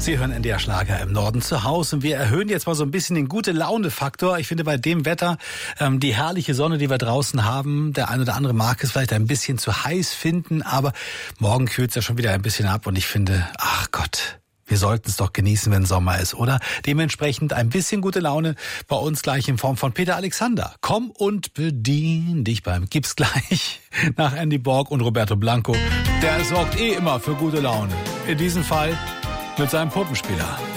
Sie hören NDR Schlager im Norden zu Hause und wir erhöhen jetzt mal so ein bisschen den Gute-Laune-Faktor. Ich finde bei dem Wetter, die herrliche Sonne, die wir draußen haben, der ein oder andere mag es vielleicht ein bisschen zu heiß finden, aber morgen kühlt es ja schon wieder ein bisschen ab und ich finde, ach Gott, wir sollten es doch genießen, wenn Sommer ist, oder? Dementsprechend ein bisschen gute Laune bei uns gleich in Form von Peter Alexander. Komm und bedien dich beim Gibt's gleich nach Andy Borg und Roberto Blanco. Der sorgt immer für gute Laune. In diesem Fall mit seinem Puppenspieler.